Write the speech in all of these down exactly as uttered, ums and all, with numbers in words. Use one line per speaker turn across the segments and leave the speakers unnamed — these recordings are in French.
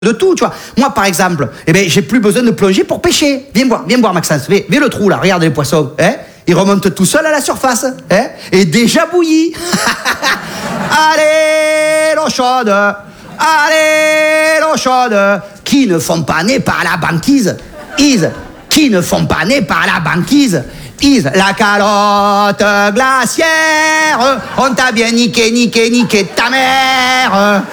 de tout, tu vois. Moi, par exemple, eh ben, j'ai plus besoin de plonger pour pêcher. Viens voir, viens voir, Maxence. Viens, viens le trou, là. Regarde les poissons. Hein, ils remontent tout seuls à la surface. Hein, et déjà bouillis. Allez, l'eau chaude. Allez, l'eau chaude. Qui ne font pas nez par la banquise. Is. Qui ne font pas nez par la banquise. Is. La calotte glaciaire. On t'a bien niqué, niqué, niqué ta mère.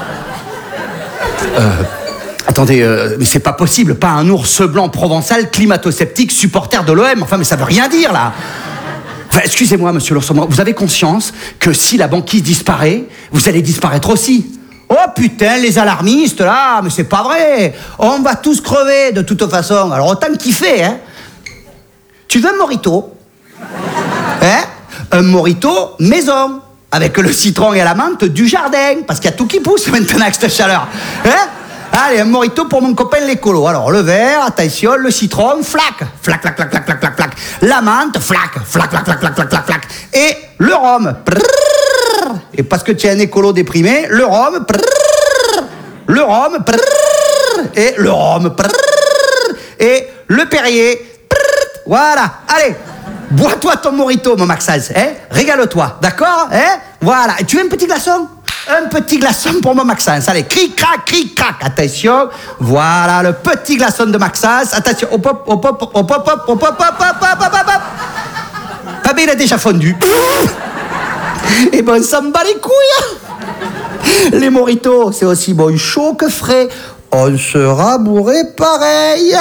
Euh, attendez, euh, mais c'est pas possible, pas un ours blanc provençal, climato-sceptique, supporter de l'O M. Enfin, mais ça veut rien dire, là. Enfin, excusez-moi, monsieur l'ours blanc, vous avez conscience que si la banquise disparaît, vous allez disparaître aussi? Oh putain, les alarmistes, là, mais c'est pas vrai. On va tous crever, de toute façon. Alors, autant kiffer, hein. Tu veux un mojito? Hein? Un mojito maison. Avec le citron et la menthe du jardin. Parce qu'il y a tout qui pousse maintenant avec cette chaleur. Hein? Allez, un mojito pour mon copain l'écolo. Alors, le verre, attention, le citron, flac. Flac, flac, flac, flac, flac, flac, flac. La menthe, flac. Flac, flac, flac, flac, flac, flac, flac. Et le rhum. Prrrr. Et parce que tu es un écolo déprimé, le rhum. Prrrr. Le rhum. Prrrr. Et le rhum. Prrrr. Et le Perrier. Prrrr. Voilà. Allez. Bois-toi ton mojito, mon Maxence, hein? Régale-toi, d'accord? Hein? Voilà. Et tu veux un petit glaçon? Un petit glaçon pour mon Maxence. Allez, cric-crac, cric-crac. Attention. Voilà, le petit glaçon de Maxence. Attention. Hop, hop, hop, hop, hop, hop, hop, hop, hop, hop, hop, hop, hop, hop. Ah ben, il a déjà fondu. Et ben, on s'en bat les couilles. Les mojitos, c'est aussi bon chaud que frais. On sera bourré pareil.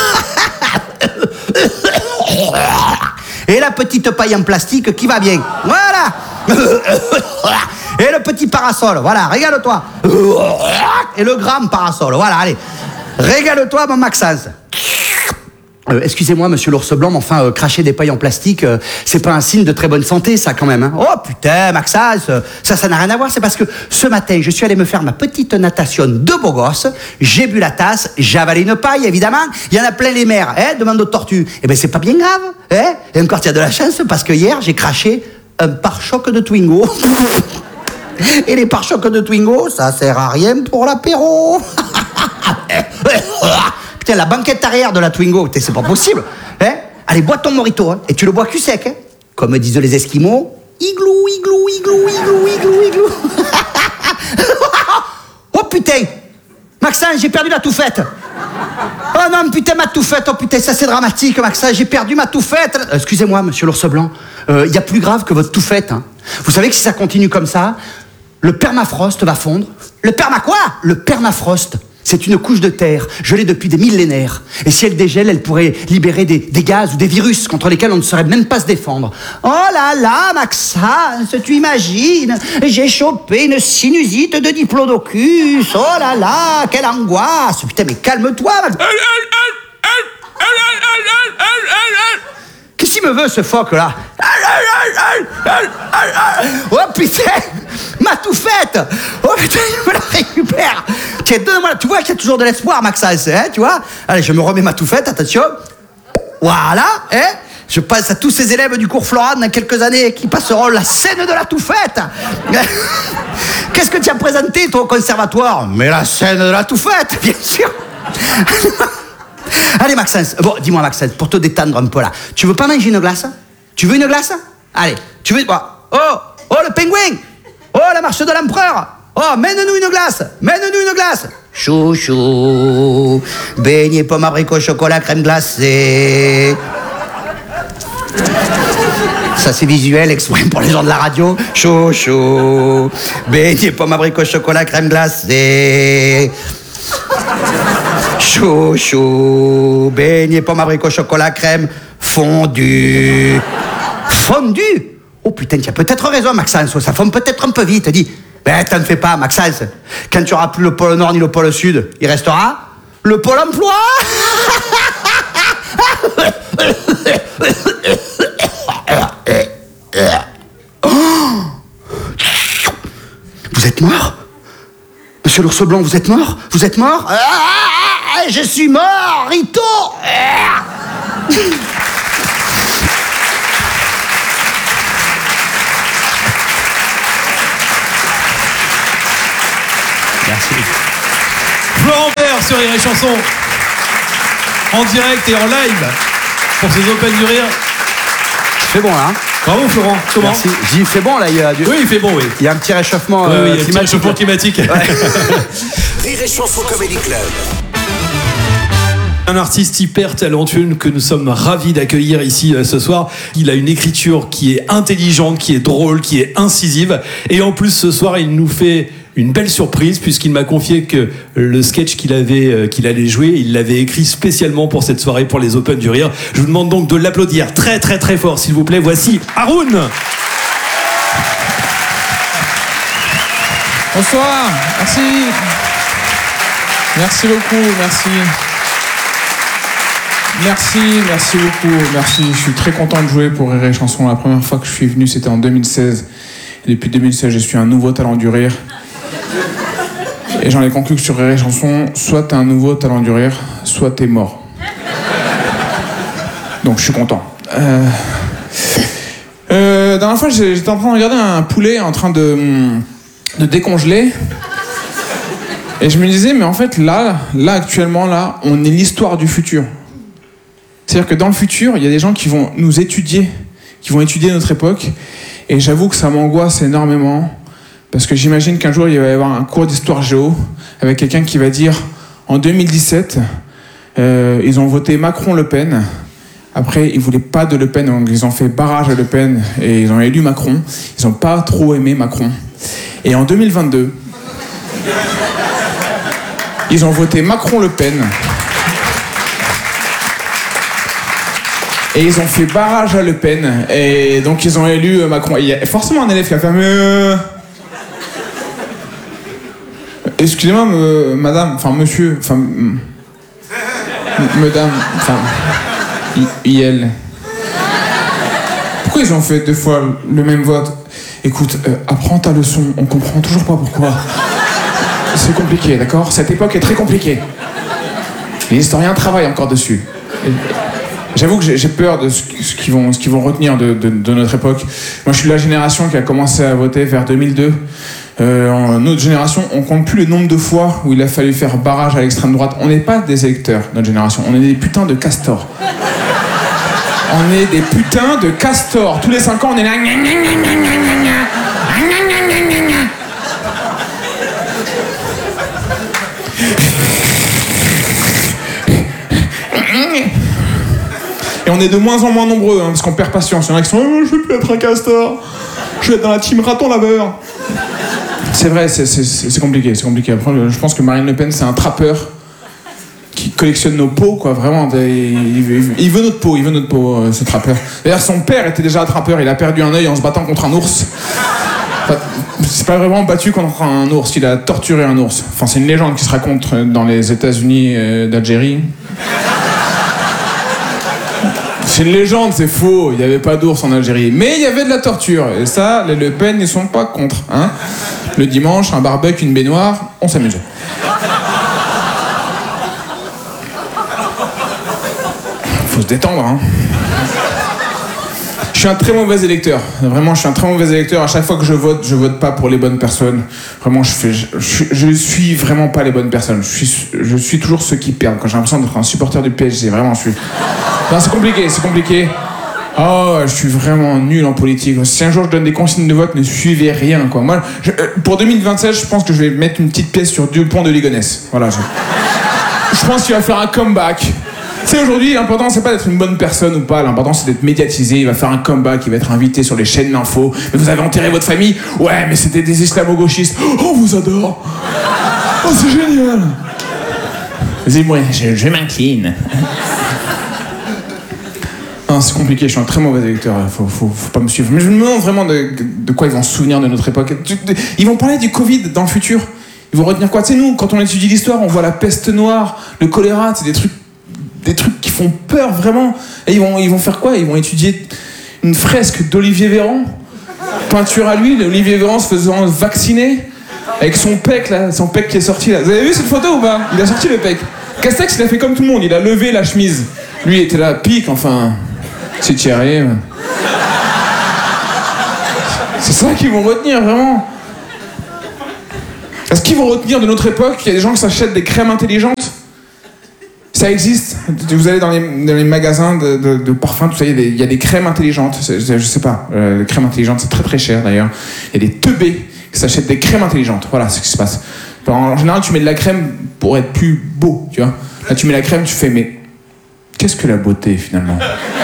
Et la petite paille en plastique qui va bien. Voilà. Et le petit parasol. Voilà, régale-toi. Et le grand parasol. Voilà, allez. Régale-toi, mon Maxence. Euh, excusez-moi, monsieur l'ours blanc, mais enfin, euh, cracher des pailles en plastique, euh, c'est pas un signe de très bonne santé, ça, quand même. Hein. Oh, putain, Maxence, euh, ça, ça n'a rien à voir. C'est parce que ce matin, je suis allé me faire ma petite natation de beau gosse, j'ai bu la tasse, j'ai avalé une paille, évidemment. Il y en a plein les mers, hein, demande aux tortues. Eh ben, c'est pas bien grave, hein. Et encore, tu as de la chance, parce que hier, j'ai craché un pare-choc de Twingo. Et les pare-chocs de Twingo, ça sert à rien pour l'apéro. Putain, la banquette arrière de la Twingo, c'est pas possible. Hein? Allez, bois ton mojito, hein, et tu le bois cul sec. Hein? Comme disent les Esquimaux, igloo, igloo, igloo, igloo, igloo, igloo. Oh putain, Maxence, j'ai perdu la touffette. Oh non, putain, ma touffette, oh putain, ça c'est dramatique, Maxence, j'ai perdu ma touffette. Euh, excusez-moi, monsieur l'ours blanc, il euh, y a plus grave que votre touffette. Hein. Vous savez que si ça continue comme ça, le permafrost va fondre. Le perma quoi? Le permafrost. C'est une couche de terre, gelée depuis des millénaires. Et si elle dégèle, elle pourrait libérer des, des gaz ou des virus contre lesquels on ne saurait même pas se défendre. Oh là là, Maxence, tu imagines? J'ai chopé une sinusite de diplodocus. Oh là là, quelle angoisse. Putain, mais calme-toi, Max. Qu'est-ce qu'il me veut, ce phoque-là? Oh putain, ma touffette. Oh putain, je me la récupère. Tiens, donne-moi, tu vois qu'il y a toujours de l'espoir, Maxence, hein, tu vois? Allez, je me remets ma touffette, attention. Voilà, hein? Je passe à tous ces élèves du cours Florent dans quelques années qui passeront la scène de la touffette. Qu'est-ce que tu as présenté, toi, au conservatoire? Mais la scène de la touffette, bien sûr. Allez, Maxence, bon, dis-moi, Maxence, pour te détendre un peu là, tu veux pas manger une glace? Tu veux une glace? Allez, tu veux... Oh, oh, le pingouin. Oh, la marche de l'empereur. Oh, mène-nous une glace. Mène-nous une glace. Chouchou, beignet, pomme, abricot, chocolat, crème glacée. Ça, c'est visuel, exprès pour les gens de la radio. Chouchou, beignet, pomme, abricot, chocolat, crème glacée. Chouchou, beignet, pomme, abricot, chocolat, crème, fondu. Fondu? Oh putain, tu as peut-être raison, Maxence, ça fond peut-être un peu vite. Dis, ben t'en fais pas, Maxence. Quand tu n'auras plus le pôle Nord ni le pôle Sud, il restera le pôle emploi. Vous êtes mort? Monsieur l'ours blanc, vous êtes mort? Vous êtes mort? Ah, je suis mort, Rito.
Merci. Florent Père sur Rire et Chanson. En direct et en live pour ces Open du Rire.
C'est bon là. Hein.
Bravo Florent. Comment?
Merci. J'y fait bon là. Il y a du...
Oui, il fait bon, oui.
Il y a un petit réchauffement,
oui,
euh,
oui, il y a
climatique.
Un petit réchauffement climatique.
Ouais. Rire et Chanson Comedy Club.
Un artiste hyper talentueux que nous sommes ravis d'accueillir ici euh, ce soir. Il a une écriture qui est intelligente, qui est drôle, qui est incisive. Et en plus, ce soir, il nous fait une belle surprise puisqu'il m'a confié que le sketch qu'il avait, euh, qu'il allait jouer, il l'avait écrit spécialement pour cette soirée, pour les Open du Rire. Je vous demande donc de l'applaudir très très très fort, s'il vous plaît. Voici Haroun.
Bonsoir, merci. Merci beaucoup, merci. Merci, merci beaucoup, merci. Je suis très content de jouer pour Rire et Chanson. La première fois que je suis venu, c'était en deux mille seize. Et depuis deux mille seize, je suis un nouveau talent du rire. Et j'en ai conclu que sur Rire et Chanson, soit t'es un nouveau talent du rire, soit t'es mort. Donc je suis content. Euh... Euh, la dernière fois, j'étais en train de regarder un poulet en train de, de décongeler. Et je me disais, mais en fait, là, là, actuellement, là, on est l'histoire du futur. C'est-à-dire que dans le futur, il y a des gens qui vont nous étudier, qui vont étudier notre époque. Et j'avoue que ça m'angoisse énormément. Parce que j'imagine qu'un jour, il va y avoir un cours d'histoire géo avec quelqu'un qui va dire, en deux mille dix-sept, euh, ils ont voté Macron-Le Pen. Après, ils ne voulaient pas de Le Pen, donc ils ont fait barrage à Le Pen et ils ont élu Macron. Ils n'ont pas trop aimé Macron. Et en deux mille vingt-deux, ils ont voté Macron-Le Pen. Et ils ont fait barrage à Le Pen. Et donc ils ont élu Macron. Et il y a forcément un élève qui a fait... Euh... Excusez-moi, me... madame, enfin monsieur, enfin... Madame, enfin... I L. Pourquoi ils ont fait deux fois le même vote? Écoute, euh, apprends ta leçon, on comprend toujours pas pourquoi. C'est compliqué, d'accord? Cette époque est très compliquée. Les historiens travaillent encore dessus. Et j'avoue que j'ai peur de ce qu'ils vont, ce qu'ils vont retenir de, de, de notre époque. Moi, je suis de la génération qui a commencé à voter vers deux mille deux. Euh, en notre génération, on compte plus le nombre de fois où il a fallu faire barrage à l'extrême droite. On n'est pas des électeurs, notre génération. On est des putains de castors. On est des putains de castors. Tous les cinq ans, on est là. Et on est de moins en moins nombreux, hein, parce qu'on perd patience. Il y en a qui sont oh, je veux plus être un castor. Je vais être dans la team raton laveur. C'est vrai, c'est compliqué, c'est compliqué. Après, je pense que Marine Le Pen, c'est un trappeur qui collectionne nos peaux, quoi, vraiment. Il, il, il veut notre peau, il veut notre peau, euh, ce trappeur. D'ailleurs, son père était déjà un trappeur, il a perdu un œil en se battant contre un ours. Enfin, c'est pas vraiment battu contre un ours, il a torturé un ours. Enfin, c'est une légende qui se raconte dans les États-Unis euh, d'Algérie. C'est une légende, c'est faux, il n'y avait pas d'ours en Algérie. Mais il y avait de la torture, et ça, les Le Pen ne sont pas contre, hein. Le dimanche, un barbecue, une baignoire, on s'amuse. Faut se détendre, hein. Je suis un très mauvais électeur. Vraiment, je suis un très mauvais électeur. À chaque fois que je vote, je vote pas pour les bonnes personnes. Vraiment, je fais, je, je, je suis vraiment pas les bonnes personnes. Je suis, je suis toujours ceux qui perdent. Quand j'ai l'impression d'être un supporter du P S G, vraiment, je suis. Non, c'est compliqué, c'est compliqué. Oh, je suis vraiment nul en politique. Si un jour je donne des consignes de vote, ne suivez rien, quoi. Moi, je, pour deux mille vingt-sept, je pense que je vais mettre une petite pièce sur Dupont de Ligonnès. Voilà. Je, je pense qu'il va faire un comeback. Tu sais, aujourd'hui, l'important, c'est pas d'être une bonne personne ou pas. L'important, c'est d'être médiatisé. Il va faire un comeback, il va être invité sur les chaînes d'infos. Mais vous avez enterré votre famille? Ouais, mais c'était des islamo-gauchistes. Oh, on vous adore. Oh, c'est génial. Vas-y, moi, je, je m'incline. Non, c'est compliqué, je suis un très mauvais électeur, faut, faut, faut pas me suivre. Mais je me demande vraiment de, de quoi ils vont se souvenir de notre époque. Ils vont parler du Covid dans le futur. Ils vont retenir quoi? Tu sais, nous, quand on étudie l'histoire, on voit la peste noire, le choléra, c'est des trucs, des trucs qui font peur, vraiment. Et ils vont, ils vont faire quoi? Ils vont étudier une fresque d'Olivier Véran, peinture à l'huile, Olivier Véran se faisant vacciner, avec son pec, là, son pec qui est sorti, là. Vous avez vu cette photo ou pas? Il a sorti le pec. Castex, il a fait comme tout le monde, il a levé la chemise. Lui, il était là, pique, enfin... C'est Thierry. C'est ça qu'ils vont retenir, vraiment. Est-ce qu'ils vont retenir de notre époque qu'il y a des gens qui s'achètent des crèmes intelligentes? Ça existe. Vous allez dans les, dans les magasins de, de, de parfums, tout ça, il y a des, il y a des crèmes intelligentes. Je, je sais pas, euh, les crèmes intelligentes, c'est très très cher d'ailleurs. Il y a des teubés qui s'achètent des crèmes intelligentes. Voilà ce qui se passe. En général, tu mets de la crème pour être plus beau, tu vois. Là, tu mets la crème, tu fais, mais qu'est-ce que la beauté finalement?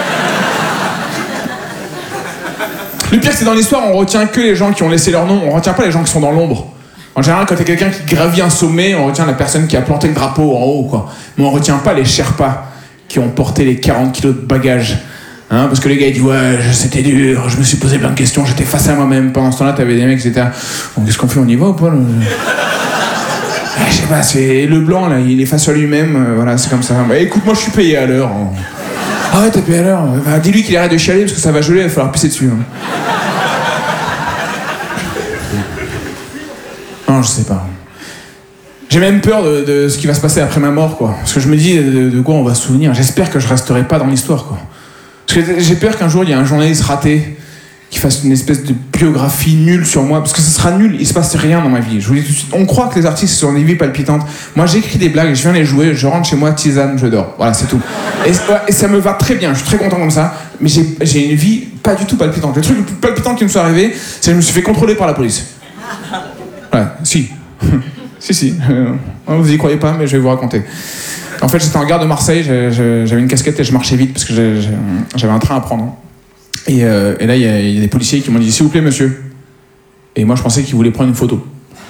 Le pire, c'est dans l'histoire, on retient que les gens qui ont laissé leur nom, on retient pas les gens qui sont dans l'ombre. En général, quand il y a quelqu'un qui gravit un sommet, on retient la personne qui a planté le drapeau en haut, quoi. Mais on retient pas les Sherpas qui ont porté les quarante kilos de bagages. Hein, parce que les gars, ils disent, ouais, c'était dur, je me suis posé plein de questions, j'étais face à moi-même. Pendant ce temps-là, t'avais des mecs qui étaient là, bon, qu'est-ce qu'on fait, on y va ou pas là? Ah, je sais pas, c'est le blanc, là, il est face à lui-même, euh, voilà, c'est comme ça. Bah, écoute, moi, je suis payé à l'heure. Hein. Ah ouais, t'es payé à l'heure. Bah, dis-lui qu'il arrête de chialer parce que ça va geler, il va falloir pisser dessus. Hein. Non, je sais pas. J'ai même peur de, de ce qui va se passer après ma mort, quoi. Parce que je me dis de, de quoi on va se souvenir. J'espère que je resterai pas dans l'histoire, quoi. Parce que j'ai peur qu'un jour, il y ait un journaliste raté qui fasse une espèce de biographie nulle sur moi. Parce que ce sera nul, il se passe rien dans ma vie. Je vous dis tout de suite, on croit que les artistes sont des vies palpitantes. Moi, j'écris des blagues, je viens les jouer, je rentre chez moi, tisane, je dors. Voilà, c'est tout. Et, et ça me va très bien, je suis très content comme ça. Mais j'ai, j'ai une vie pas du tout palpitante. Le truc le plus palpitant qui me soit arrivé, c'est que je me suis fait contrôler par la police. Ouais, si. si, si. Euh, vous y croyez pas, mais je vais vous raconter. En fait, j'étais en gare de Marseille, j'avais une casquette et je marchais vite parce que j'avais un train à prendre. Et, euh, et là, il y, y a des policiers qui m'ont dit « S'il vous plaît, monsieur ». Et moi, je pensais qu'ils voulaient prendre une photo.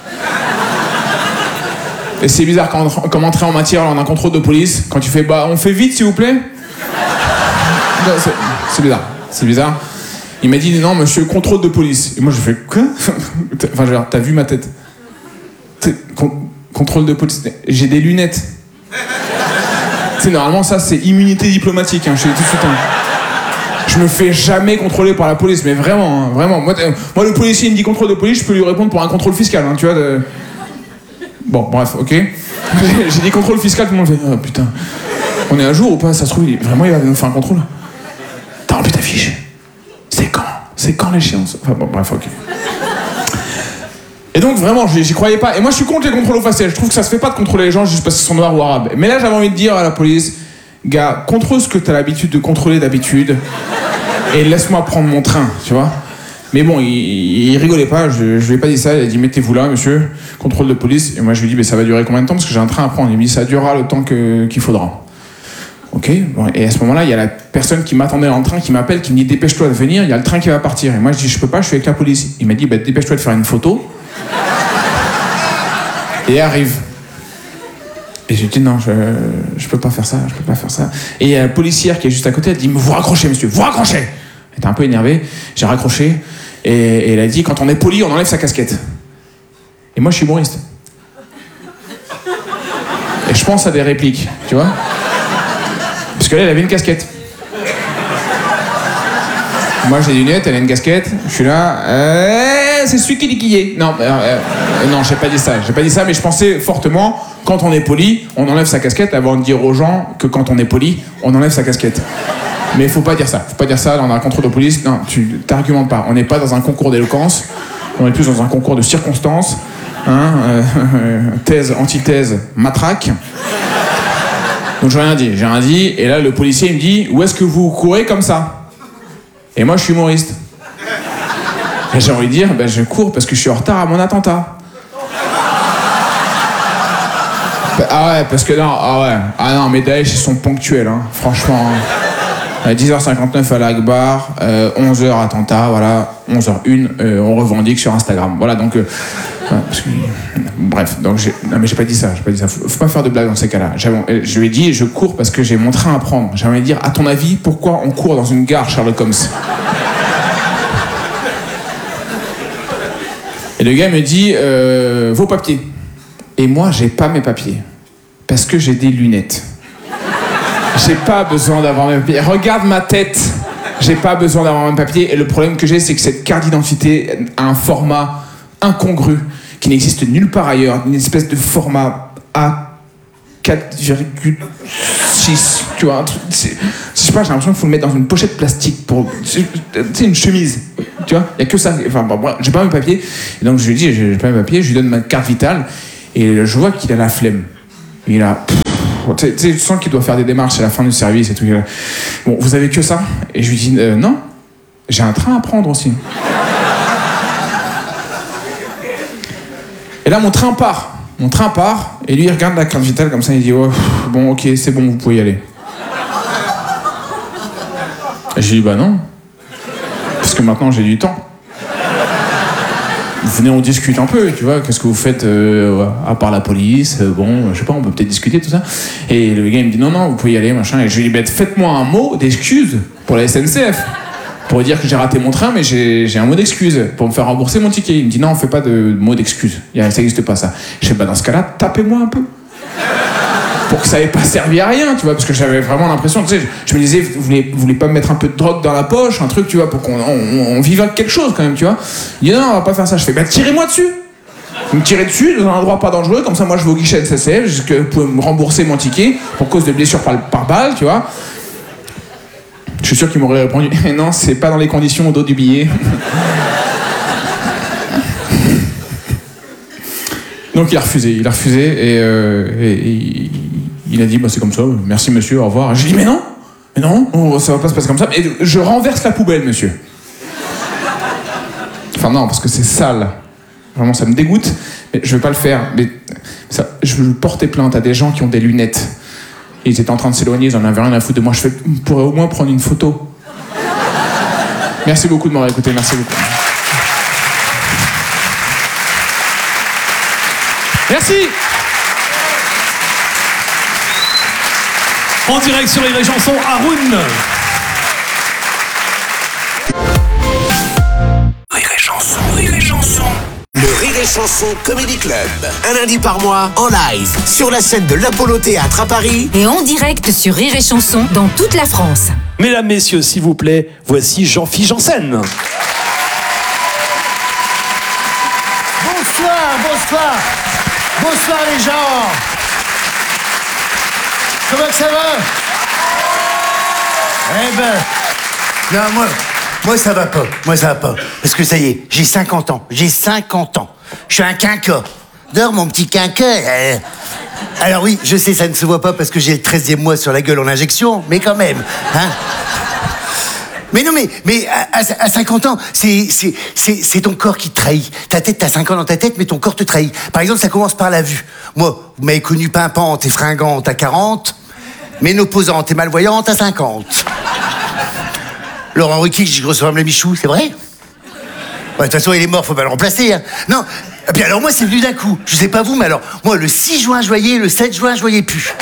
Et c'est bizarre, quand, comme entrer en matière lors d'un contrôle de police, quand tu fais « Bah, on fait vite, s'il vous plaît ». C'est bizarre, c'est bizarre. Il m'a dit « Non, monsieur, contrôle de police ». Et moi, je fais « Quoi ?» Enfin, genre, t'as vu ma tête. Con contrôle de police. J'ai des lunettes. Tu sais, normalement, ça, c'est immunité diplomatique. Hein, je suis tout de suite. Hein. Je me fais jamais contrôler par la police, mais vraiment, hein, vraiment. Moi, moi, le policier, il me dit contrôle de police, je peux lui répondre pour un contrôle fiscal, hein, tu vois. De... Bon, bref, ok. J'ai dit contrôle fiscal, tout le monde fait, oh putain. On est à jour ou pas? Ça se trouve, il... vraiment, il va nous faire un contrôle. T'as rempli ta fiche? C'est quand? C'est quand l'échéance? Enfin, bon, bref, ok. Et donc vraiment, j'y croyais pas. Et moi, je suis contre les contrôles aux faciès. Je trouve que ça se fait pas de contrôler les gens juste parce qu'ils sont noirs ou arabes. Mais là, j'avais envie de dire à la police, gars, contrôle ce que t'as l'habitude de contrôler d'habitude et laisse-moi prendre mon train, tu vois. Mais bon, il, il rigolait pas. Je, je lui ai pas dit ça. Il a dit, mettez-vous là, monsieur. Contrôle de police. Et moi, je lui ai dit, mais ça va durer combien de temps? Parce que j'ai un train à prendre. Il m'a dit, ça durera le temps que, qu'il faudra. Ok. Bon, et à ce moment-là, il y a la personne qui m'attendait dans le train qui m'appelle, qui me dit, dépêche-toi de venir. Il y a le train qui va partir. Et moi, je dis, je peux pas. Je suis avec la police. Il m'a dit, bah, dépêche-toi de faire une photo. Et arrive. Et j'ai dit non, je, je peux pas faire ça, je peux pas faire ça. Et il y a la policière qui est juste à côté, elle dit, vous raccrochez monsieur, vous raccrochez. Elle était un peu énervée, j'ai raccroché, et, et elle a dit, quand on est poli, on enlève sa casquette. Et moi je suis humoriste. Et je pense à des répliques, tu vois. Parce que là, elle avait une casquette. Moi j'ai des lunettes, elle a une casquette, je suis là, euh, c'est celui qui dit qui est. Non, euh, euh, non, j'ai pas dit ça, j'ai pas dit ça, mais je pensais fortement, quand on est poli, on enlève sa casquette avant de dire aux gens que quand on est poli, on enlève sa casquette. Mais faut pas dire ça, faut pas dire ça, là on a un contrôle de police, non, tu t'argumentes pas, on n'est pas dans un concours d'éloquence, on est plus dans un concours de circonstances, hein, euh, thèse, antithèse, matraque. Donc j'ai rien dit, j'ai rien dit, et là le policier il me dit, où est-ce que vous courez comme ça? Et moi, je suis humoriste. Et j'ai envie de dire, ben, je cours parce que je suis en retard à mon attentat. Ah ouais, parce que non, ah ouais. Ah non, mais Daesh, ils sont ponctuels, hein, franchement. Hein. dix heures cinquante-neuf à l'Akbar, euh, onze heures attentat, voilà, onze heures une, euh, on revendique sur Instagram. Voilà, donc... Euh, ouais, parce que, bref, donc j'ai... Non, mais j'ai pas dit ça, j'ai pas dit ça. Faut, faut pas faire de blagues dans ces cas-là. J'avais, je lui ai dit, je cours parce que j'ai mon train à prendre. J'ai envie de dire, à ton avis, pourquoi on court dans une gare, Sherlock Holmes? Et le gars me dit, euh, vos papiers. Et moi, j'ai pas mes papiers. Parce que j'ai des lunettes. J'ai pas besoin d'avoir mes papiers. Regarde ma tête. J'ai pas besoin d'avoir mes papiers. Et le problème que j'ai, c'est que cette carte d'identité a un format incongru qui n'existe nulle part ailleurs. Une espèce de format A quatre virgule six. Tu vois, un truc. Je sais pas, j'ai l'impression qu'il faut le mettre dans une pochette plastique pour. C'est une chemise. Tu vois, il y a que ça. Enfin, bon, moi, j'ai pas mes papiers. Et donc, je lui dis, j'ai pas mes papiers, je lui donne ma carte vitale. Et je vois qu'il a la flemme. Il a... Tu sais, tu sens qu'il doit faire des démarches à la fin du service et tout. Bon, vous avez que ça? Et je lui dis, euh, non, j'ai un train à prendre aussi. Et là, mon train part. Mon train part. Et lui, il regarde la carte vitale comme ça. Il dit, oh, bon, ok, c'est bon, vous pouvez y aller. Et j'ai dit, bah non. Parce que maintenant, j'ai du temps. Venez, on discute un peu, tu vois, qu'est-ce que vous faites euh, à part la police, euh, bon, je sais pas, on peut peut-être discuter, tout ça. Et le gars, il me dit, non, non, vous pouvez y aller, machin. Et je lui dis, bah, faites-moi un mot d'excuse pour la S N C F. Pour dire que j'ai raté mon train, mais j'ai, j'ai un mot d'excuse pour me faire rembourser mon ticket. Il me dit, non, on fait pas de mot d'excuse. Ça n'existe pas, ça. Je sais, bah, dans ce cas-là, tapez-moi un peu. Pour que ça n'ait pas servi à rien, tu vois, parce que j'avais vraiment l'impression, tu sais, je me disais, vous voulez, vous voulez pas me mettre un peu de drogue dans la poche, un truc, tu vois, pour qu'on on, on vive avec quelque chose quand même, tu vois. Il dit non, on va pas faire ça. Je fais, bah tirez-moi dessus. Vous me tirez dessus dans un endroit pas dangereux, comme ça moi je vais au guichet de S N C F, que vous pouvez me rembourser mon ticket pour cause de blessures par, par balle, tu vois. Je suis sûr qu'il m'aurait répondu, non, c'est pas dans les conditions au dos du billet. Donc il a refusé, il a refusé et, euh, et, et il a dit bah c'est comme ça, merci monsieur, au revoir. J'ai dit mais non, mais non, oh, ça va pas se passer comme ça. Et je renverse la poubelle, monsieur. Enfin non, parce que c'est sale. Vraiment, ça me dégoûte. Mais je vais pas le faire. Mais ça, je veux porter plainte à des gens qui ont des lunettes. Et ils étaient en train de s'éloigner, ils en avaient rien à foutre de moi. Je fais, vous pourrez au moins prendre une photo. Merci beaucoup de m'avoir écouté, merci beaucoup. Merci.
En direct sur Rire et Chanson, Haroun.
Rire et Chanson, Rire et Chanson. Le Rire et Chanson Comedy Club. Un lundi par mois, en live, sur la scène de l'Apollo Théâtre à Paris.
Et en direct sur Rire et Chanson dans toute la France.
Mesdames, messieurs, s'il vous plaît, voici Jean-Philippe Janssen.
Bonsoir, bonsoir. Bonsoir les gens. Comment que ça va? Eh ben, non, moi, moi ça va pas, moi ça va pas. Parce que ça y est, j'ai cinquante ans, j'ai cinquante ans. Je suis un quinquat. Dors mon petit quinquat. Euh... Alors oui, je sais, ça ne se voit pas parce que j'ai le treizième mois sur la gueule en injection, mais quand même, hein. Mais non, mais, mais à, à, à cinquante ans, c'est, c'est, c'est, c'est ton corps qui te trahit. Ta tête, t'as cinq ans dans ta tête, mais ton corps te trahit. Par exemple, ça commence par la vue. Moi, vous m'avez connu pimpante et fringante à quarante, ménopausante et malvoyante à cinquante. Laurent Ruquier, je ressemble à Michou, c'est vrai? Ouais, de toute façon, il est mort, faut pas le remplacer, hein. Non, et puis alors moi, c'est venu d'un coup. Je sais pas vous, mais alors, moi, le six juin, je voyais, le sept juin, je voyais plus.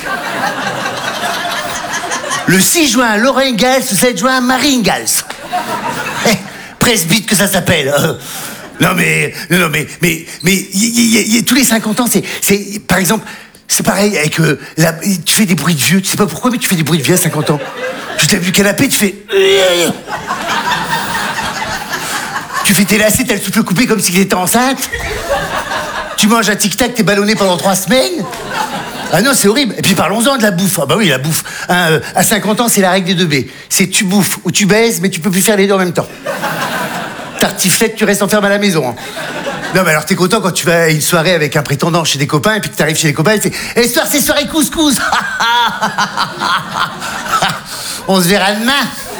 Le six juin, Laurent Ingalls, le sept juin, Marie Ingalls. Eh, presbyte que ça s'appelle. Euh, non mais, non, non mais, mais, mais, y, y, y, tous les cinquante ans, c'est, c'est, par exemple, c'est pareil avec, euh, la, tu fais des bruits de vieux, tu sais pas pourquoi, mais tu fais des bruits de vieux à cinquante ans. Tu t'as vu le canapé, tu fais... Tu fais tes lacets, t'as le souffle coupé comme si t'étais enceinte. Tu manges un tic-tac, t'es ballonné pendant trois semaines. Ah non, c'est horrible. Et puis parlons-en de la bouffe. Ah bah oui, la bouffe. Hein, euh, à cinquante ans, c'est la règle des deux B. C'est tu bouffes ou tu baises, mais tu peux plus faire les deux en même temps. Tartiflette, tu restes enfermé à la maison. Hein. Non, mais alors t'es content quand tu vas à une soirée avec un prétendant chez des copains et puis que t'arrives chez les copains et tu fais « Et ce soir, c'est soirée couscous !» On se verra demain.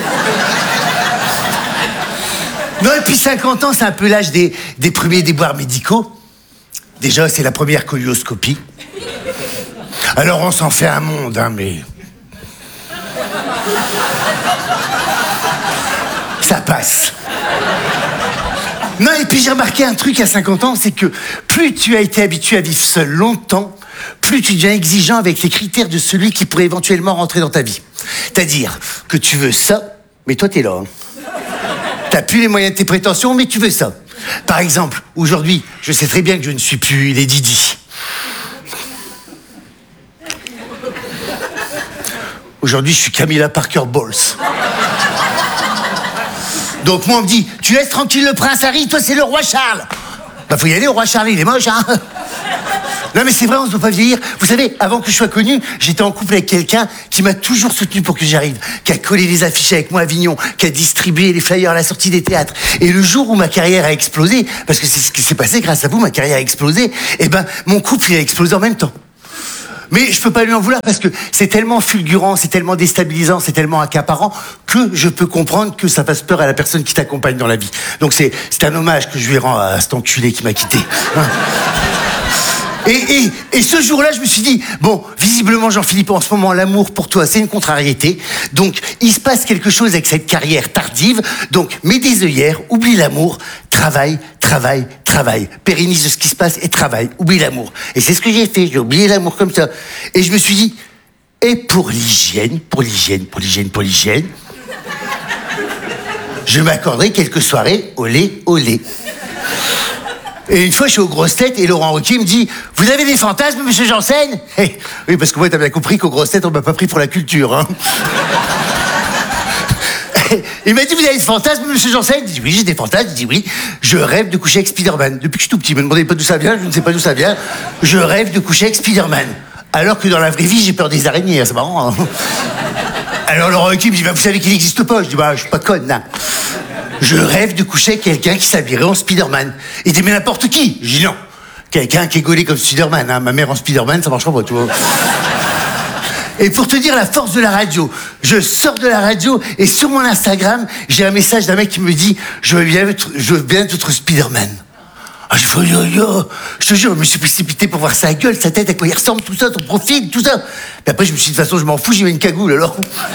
Non, et puis cinquante ans, c'est un peu l'âge des, des premiers déboires médicaux. Déjà, c'est la première colonoscopie. Alors on s'en fait un monde, hein, mais... Ça passe. Non, et puis j'ai remarqué un truc à cinquante ans, c'est que plus tu as été habitué à vivre seul longtemps, plus tu deviens exigeant avec les critères de celui qui pourrait éventuellement rentrer dans ta vie. C'est-à-dire que tu veux ça, mais toi t'es là. Hein. T'as plus les moyens de tes prétentions, mais tu veux ça. Par exemple, aujourd'hui, je sais très bien que je ne suis plus Lady Di. Aujourd'hui, je suis Camilla Parker Bowles. Donc moi, on me dit, tu laisses tranquille le prince Harry, toi c'est le roi Charles. Bah faut y aller, le roi Charles, il est moche, hein. Non mais c'est vrai, on se doit pas vieillir. Vous savez, avant que je sois connu, j'étais en couple avec quelqu'un qui m'a toujours soutenu pour que j'arrive, qui a collé les affiches avec moi à Avignon, qui a distribué les flyers à la sortie des théâtres. Et le jour où ma carrière a explosé, parce que c'est ce qui s'est passé grâce à vous, ma carrière a explosé, eh ben mon couple il a explosé en même temps. Mais je peux pas lui en vouloir parce que c'est tellement fulgurant, c'est tellement déstabilisant, c'est tellement accaparant que je peux comprendre que ça fasse peur à la personne qui t'accompagne dans la vie. Donc c'est, c'est un hommage que je lui rends à cet enculé qui m'a quitté. Hein. Et, et, et ce jour-là, je me suis dit, bon, visiblement, Jean-Philippe, en ce moment, l'amour pour toi, c'est une contrariété. Donc, il se passe quelque chose avec cette carrière tardive. Donc, mets des œillères, oublie l'amour, travaille, travaille, travaille. Pérennise ce qui se passe et travaille, oublie l'amour. Et c'est ce que j'ai fait, j'ai oublié l'amour comme ça. Et je me suis dit, et pour l'hygiène, pour l'hygiène, pour l'hygiène, pour l'hygiène, je m'accorderai quelques soirées olé, olé. Et une fois, je suis aux grosses têtes et Laurent Ruquier me dit « Vous avez des fantasmes, monsieur Janssen ?» hey, oui, parce que moi, t'as bien compris qu'aux grosses têtes, on m'a pas pris pour la culture. Hein. Il m'a dit « Vous avez des fantasmes, monsieur Janssen ?» Je dis « Oui, j'ai des fantasmes. » Je dis « Oui, je rêve de coucher avec Spider-Man. Depuis que je suis tout petit, me demandez pas d'où ça vient, je ne sais pas d'où ça vient. Je rêve de coucher avec Spider-Man. Alors que dans la vraie vie, j'ai peur des araignées, c'est marrant. Hein. Alors Laurent Ruquier me dit bah, « Vous savez qu'il n'existe pas ?» Je dis bah, « Je suis pas conne, non. » Je rêve de coucher avec quelqu'un qui s'habillerait en Spider-Man. Il dit, mais n'importe qui. Je dis non. Quelqu'un qui est gaulé comme Spider-Man. Hein. Ma mère en Spider-Man, ça marchera pas, tu vois. Et pour te dire la force de la radio, je sors de la radio et sur mon Instagram, j'ai un message d'un mec qui me dit, je veux bien être, je veux bien être votre Spider-Man. Ah, je fais, yo, yo. Je te jure, je me suis précipité pour voir sa gueule, sa tête, à quoi il ressemble, tout ça, son profil, tout ça. Puis après, je me suis dit, de toute façon, je m'en fous, j'y mets une cagoule, alors.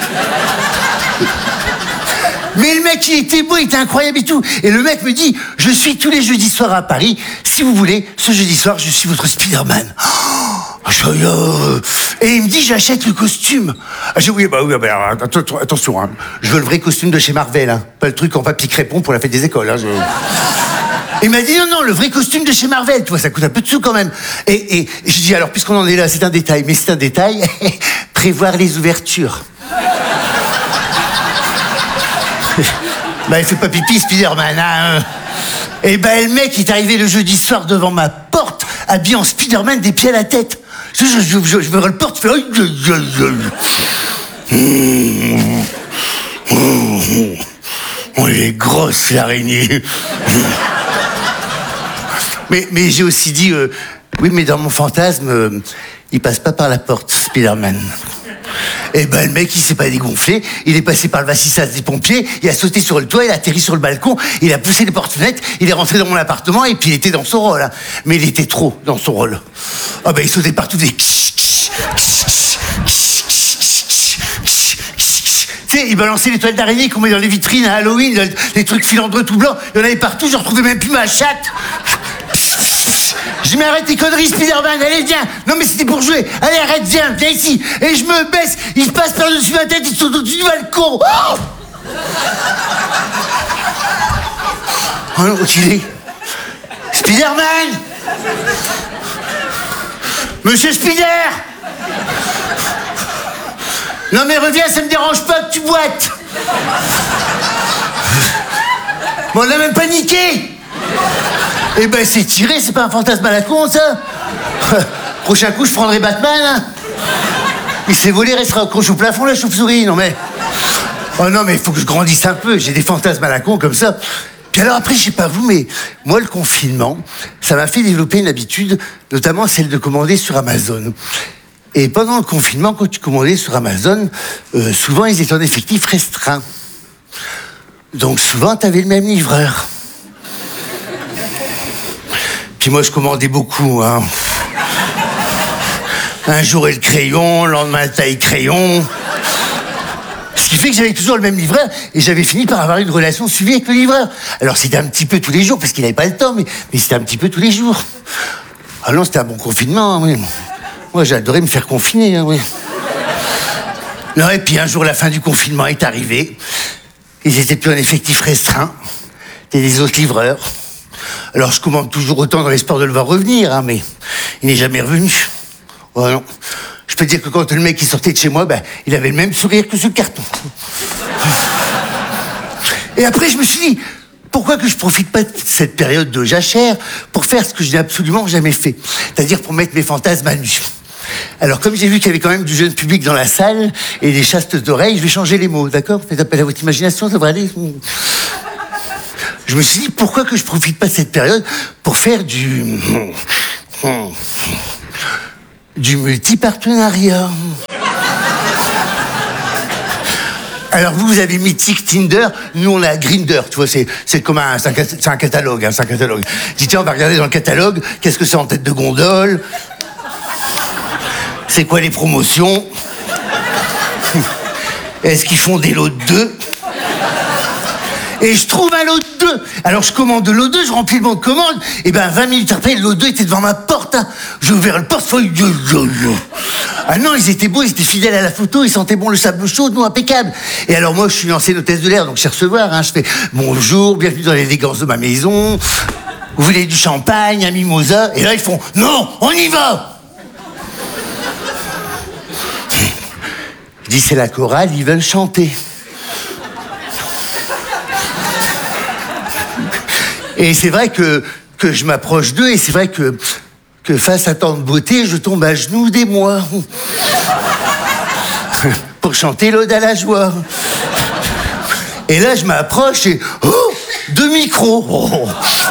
Mais le mec, il était beau, il était incroyable et tout. Et le mec me dit, je suis tous les jeudis soirs à Paris. Si vous voulez, ce jeudi soir, je suis votre Spider-Man. Oh, et il me dit, j'achète le costume. Ah, j'ai oui, bah oui, bah, attends, attention, hein. Je veux le vrai costume de chez Marvel, hein. Pas le truc en papier crépon pour la fête des écoles. Hein. Je... Il m'a dit, non, non, le vrai costume de chez Marvel, tu vois, ça coûte un peu de sous quand même. Et, et je dis, alors, puisqu'on en est là, c'est un détail, mais c'est un détail, prévoir les ouvertures. Bah, il fait pas pipi, Spider-Man, hein. Et ben, le mec, il est arrivé le jeudi soir devant ma porte, habillé en Spider-Man des pieds à la tête. Je, je, je, je, je me reporte, je fais... Oh, elle est grosse, l'araignée. mais, mais j'ai aussi dit, euh, oui, mais dans mon fantasme, euh, il passe pas par la porte, Spider-Man. Et ben le mec il s'est pas dégonflé, il est passé par le vasissage des pompiers, il a sauté sur le toit, il a atterri sur le balcon, il a poussé les portes-fenêtres, il est rentré dans mon appartement et puis il était dans son rôle. Hein. Mais il était trop dans son rôle. Ah ben il sautait partout des... Tu sais, il balançait les toiles d'araignée qu'on met dans les vitrines à Halloween, les trucs filandreux tout blancs, il y en avait partout, je retrouvais même plus ma chatte. Je dis, mais arrête tes conneries, Spider-Man, allez, viens. Non, mais c'était pour jouer. Allez, arrête, viens, viens ici. Et je me baisse, il se passe par-dessus ma tête, ils sont au-dessus du balcon. Oh, oh non, il est... Spider-Man. Monsieur Spider. Non, mais reviens, ça me dérange pas que tu boites. Bon, on a même paniqué. Eh ben, c'est tiré, c'est pas un fantasme à la con, ça. Prochain coup, je prendrai Batman. Hein. Il s'est volé, restera accroché au plafond, la chauve-souris, non mais... Oh non, mais il faut que je grandisse un peu, j'ai des fantasmes à la con, comme ça. Puis alors après, je sais pas vous, mais moi, le confinement, ça m'a fait développer une habitude, notamment celle de commander sur Amazon. Et pendant le confinement, quand tu commandais sur Amazon, euh, souvent, ils étaient en effectif restreint. Donc souvent, t'avais le même livreur. Puis moi, je commandais beaucoup, hein. Un jour, et le crayon, le lendemain, taille crayon. Ce qui fait que j'avais toujours le même livreur et j'avais fini par avoir une relation suivie avec le livreur. Alors, c'était un petit peu tous les jours, parce qu'il n'avait pas le temps, mais, mais c'était un petit peu tous les jours. Ah non, c'était un bon confinement, oui. Moi, j'adorais me faire confiner, hein, oui. Non, et puis un jour, la fin du confinement est arrivée. Ils étaient plus en effectif restreint. C'était des autres livreurs. Alors, je commande toujours autant dans l'espoir de le voir revenir, hein, mais il n'est jamais revenu. Oh, non. Je peux te dire que quand le mec est sorti de chez moi, ben, il avait le même sourire que sur le carton. Et après, je me suis dit, pourquoi que je profite pas de cette période de jachère pour faire ce que je n'ai absolument jamais fait, c'est-à-dire pour mettre mes fantasmes à nu. Alors, comme j'ai vu qu'il y avait quand même du jeune public dans la salle et des chastes oreilles, je vais changer les mots, d'accord? Faites appel à votre imagination, ça va aller. Je me suis dit, pourquoi que je profite pas de cette période pour faire du... du multipartenariat. Alors vous, vous avez Mythique, Tinder, nous on a Grindr, tu vois, c'est, c'est comme un, c'est un, c'est un catalogue, hein, c'est un catalogue. Dis tiens, on va regarder dans le catalogue, qu'est-ce que c'est en tête de gondole? C'est quoi les promotions? Est-ce qu'ils font des lots de deux? Et je trouve un lot de deux. Alors je commande le lot deux, je remplis le bon de commande. Et ben vingt minutes après, le lot deux était devant ma porte. Hein. J'ai ouvert le portefeuille. Ah non, ils étaient beaux, ils étaient fidèles à la photo, ils sentaient bon le sable chaud, nous impeccable. Et alors moi, je suis ancienne hôtesse de l'air, donc je sais recevoir. Hein. Je fais bonjour, bienvenue dans l'élégance de ma maison. Vous voulez du champagne, un mimosa? Et là, ils font non, on y va. Je dis c'est la chorale, ils veulent chanter. Et c'est vrai que, que je m'approche d'eux, et c'est vrai que, que face à tant de beauté, je tombe à genoux des mois. Pour chanter l'Ode à la joie. Et là, je m'approche et... Oh, deux micros. Oh.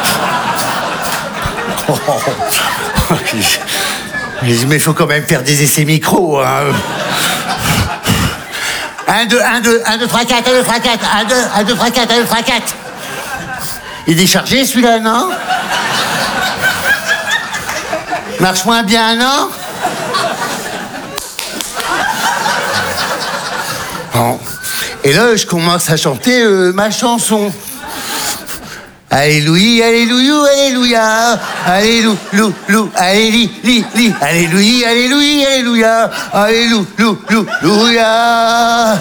Oh. Mais il faut quand même faire des essais micros, hein. Un, deux, un, deux, un, deux, trois, quatre, un, deux, trois, quatre, un, deux, un, deux, trois, quatre, un, deux, trois, quatre. Il est déchargé, celui-là, non? Marche moins bien, non? Bon. Et là, je commence à chanter euh, ma chanson. Alléluia, alléluia, alléluia, alléluia, lou, alléluia, li, li, alléluia, alléluia, alléluia, alléluia, lou, lou, louia.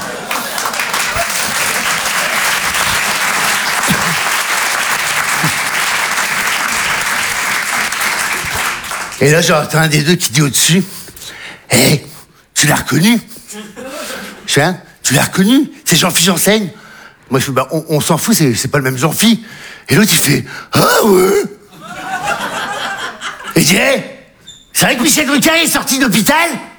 Et là, j'entends un des deux qui dit au-dessus, hé, hey, tu l'as reconnu? Je fais, hein, tu l'as reconnu? C'est Jean-Philippe Janssaigne. Moi, je fais, bah, on, on s'en fout, c'est, c'est pas le même Jean-Philippe. Et l'autre, il fait, ah ouais? Et il dit, hé, hey, c'est vrai que Michel Drucker est sorti d'hôpital?